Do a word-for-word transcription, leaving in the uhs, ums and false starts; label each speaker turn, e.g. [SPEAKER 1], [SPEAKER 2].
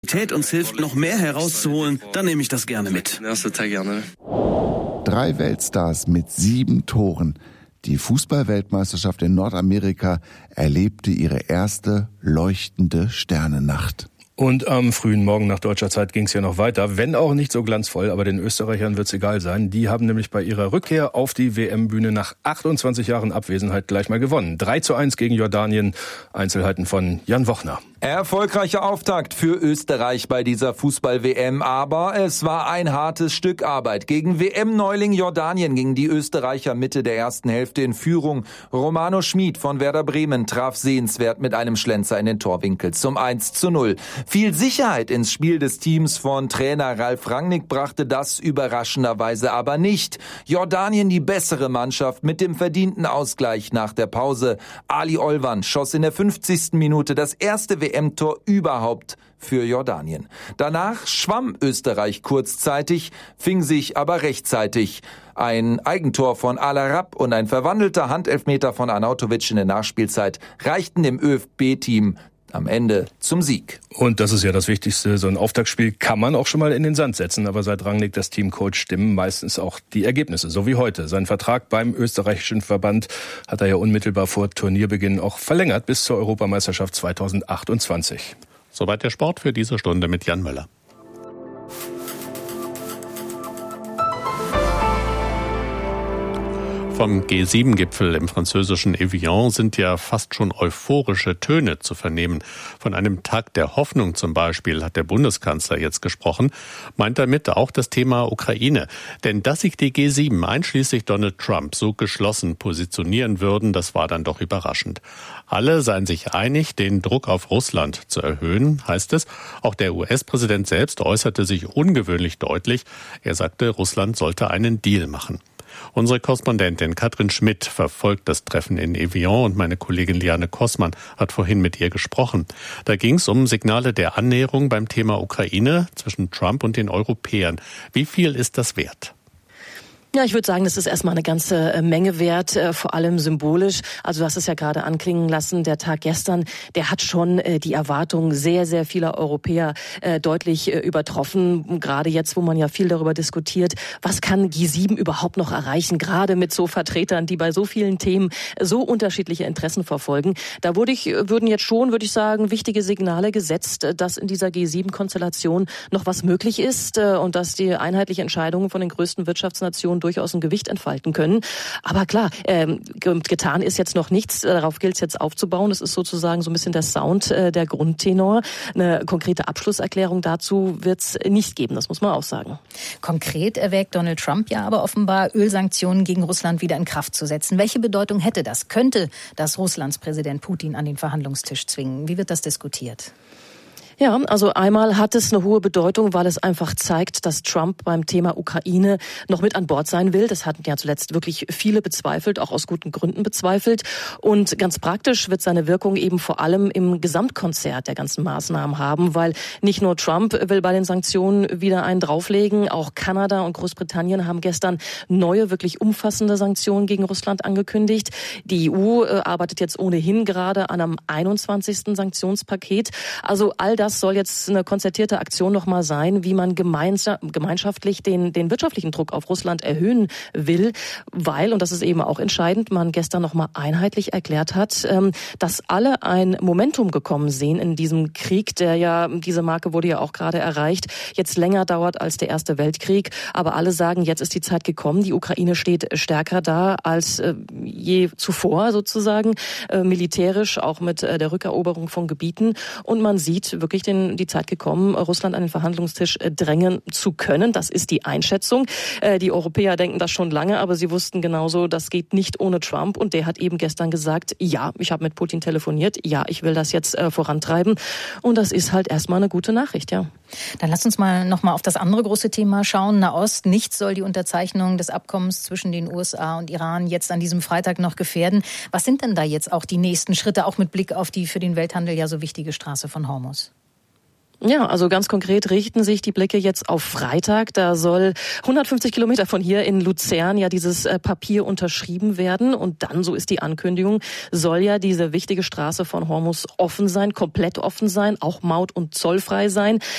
[SPEAKER 1] uns hilft, noch mehr herauszuholen, dann nehme ich das gerne mit.
[SPEAKER 2] Ja, total gerne.
[SPEAKER 3] Drei Weltstars mit sieben Toren. Die Fußball-Weltmeisterschaft in Nordamerika erlebte ihre erste leuchtende Sternennacht.
[SPEAKER 4] Und am frühen Morgen nach deutscher Zeit ging es ja noch weiter, wenn auch nicht so glanzvoll, aber den Österreichern wird es egal sein. Die haben nämlich bei ihrer Rückkehr auf die W M-Bühne nach achtundzwanzig Jahren Abwesenheit gleich mal gewonnen. drei zu eins gegen Jordanien, Einzelheiten von Jan Wochner.
[SPEAKER 5] Erfolgreicher Auftakt für Österreich bei dieser Fußball-W M, aber es war ein hartes Stück Arbeit. Gegen W M-Neuling Jordanien gingen die Österreicher Mitte der ersten Hälfte in Führung. Romano Schmid von Werder Bremen traf sehenswert mit einem Schlenzer in den Torwinkel zum eins zu null. Viel Sicherheit ins Spiel des Teams von Trainer Ralf Rangnick brachte das überraschenderweise aber nicht. Jordanien die bessere Mannschaft mit dem verdienten Ausgleich nach der Pause. Ali Olvan schoss in der fünfzigsten Minute das erste W M-Tor überhaupt für Jordanien. Danach schwamm Österreich kurzzeitig, fing sich aber rechtzeitig. Ein Eigentor von Al-Arab und ein verwandelter Handelfmeter von Arnautovic in der Nachspielzeit reichten dem ÖFB-Team am Ende zum Sieg.
[SPEAKER 4] Und das ist ja das Wichtigste. So ein Auftaktspiel kann man auch schon mal in den Sand setzen. Aber seit Rangnick das Team coacht, stimmen meistens auch die Ergebnisse. So wie heute. Sein Vertrag beim österreichischen Verband hat er ja unmittelbar vor Turnierbeginn auch verlängert bis zur Europameisterschaft zweitausendachtundzwanzig.
[SPEAKER 6] Soweit der Sport für diese Stunde mit Jan Möller. Vom G sieben Gipfel im französischen Evian sind ja fast schon euphorische Töne zu vernehmen. Von einem Tag der Hoffnung zum Beispiel hat der Bundeskanzler jetzt gesprochen, meint damit auch das Thema Ukraine. Denn dass sich die G sieben einschließlich Donald Trump so geschlossen positionieren würden, das war dann doch überraschend. Alle seien sich einig, den Druck auf Russland zu erhöhen, heißt es. Auch der U S-Präsident selbst äußerte sich ungewöhnlich deutlich. Er sagte, Russland sollte einen Deal machen. Unsere Korrespondentin Katrin Schmidt verfolgt das Treffen in Evian und meine Kollegin Liane Kossmann hat vorhin mit ihr gesprochen. Da ging es um Signale der Annäherung beim Thema Ukraine zwischen Trump und den Europäern. Wie viel ist das wert?
[SPEAKER 7] Ja, ich würde sagen, das ist erstmal eine ganze Menge wert, vor allem symbolisch. Also du hast es ja gerade anklingen lassen, der Tag gestern, der hat schon die Erwartungen sehr, sehr vieler Europäer deutlich übertroffen. Gerade jetzt, wo man ja viel darüber diskutiert, was kann G sieben überhaupt noch erreichen, gerade mit so Vertretern, die bei so vielen Themen so unterschiedliche Interessen verfolgen. Da würde ich, würden jetzt schon, würde ich sagen, wichtige Signale gesetzt, dass in dieser G sieben Konstellation noch was möglich ist und dass die einheitlichen Entscheidungen von den größten Wirtschaftsnationen durchaus ein Gewicht entfalten können. Aber klar, ähm, getan ist jetzt noch nichts. Darauf gilt es jetzt aufzubauen. Das ist sozusagen so ein bisschen der Sound, äh, der Grundtenor. Eine konkrete Abschlusserklärung dazu wird es nicht geben. Das muss man auch sagen.
[SPEAKER 8] Konkret erwägt Donald Trump ja aber offenbar, Ölsanktionen gegen Russland wieder in Kraft zu setzen. Welche Bedeutung hätte das? Könnte das Russlands Präsident Putin an den Verhandlungstisch zwingen? Wie wird das diskutiert?
[SPEAKER 7] Ja, also einmal hat es eine hohe Bedeutung, weil es einfach zeigt, dass Trump beim Thema Ukraine noch mit an Bord sein will. Das hatten ja zuletzt wirklich viele bezweifelt, auch aus guten Gründen bezweifelt. Und ganz praktisch wird seine Wirkung eben vor allem im Gesamtkonzert der ganzen Maßnahmen haben, weil nicht nur Trump will bei den Sanktionen wieder einen drauflegen, auch Kanada und Großbritannien haben gestern neue, wirklich umfassende Sanktionen gegen Russland angekündigt. Die E U äh, arbeitet jetzt ohnehin gerade an einem einundzwanzigsten Sanktionspaket. Also all das soll jetzt eine konzertierte Aktion nochmal sein, wie man gemeinschaftlich den, den wirtschaftlichen Druck auf Russland erhöhen will, weil, und das ist eben auch entscheidend, man gestern nochmal einheitlich erklärt hat, dass alle ein Momentum gekommen sehen in diesem Krieg, der ja, diese Marke wurde ja auch gerade erreicht, jetzt länger dauert als der Erste Weltkrieg, aber alle sagen, jetzt ist die Zeit gekommen, die Ukraine steht stärker da als je zuvor sozusagen, militärisch, auch mit der Rückeroberung von Gebieten, und man sieht wirklich den, die Zeit gekommen, Russland an den Verhandlungstisch drängen zu können. Das ist die Einschätzung. Die Europäer denken das schon lange, aber sie wussten genauso, das geht nicht ohne Trump. Und der hat eben gestern gesagt, ja, ich habe mit Putin telefoniert, ja, ich will das jetzt äh, vorantreiben. Und das ist halt erstmal eine gute Nachricht, ja.
[SPEAKER 8] Dann lasst uns mal noch mal auf das andere große Thema schauen. Nahost, nichts soll die Unterzeichnung des Abkommens zwischen den U S A und Iran jetzt an diesem Freitag noch gefährden. Was sind denn da jetzt auch die nächsten Schritte, auch mit Blick auf die für den Welthandel ja so wichtige Straße von Hormuz?
[SPEAKER 7] Ja, also ganz konkret richten sich die Blicke jetzt auf Freitag. Da soll hundertfünfzig Kilometer von hier in Luzern ja dieses Papier unterschrieben werden. Und dann, so ist die Ankündigung, soll ja diese wichtige Straße von Hormuz offen sein, komplett offen sein, auch maut- und zollfrei sein.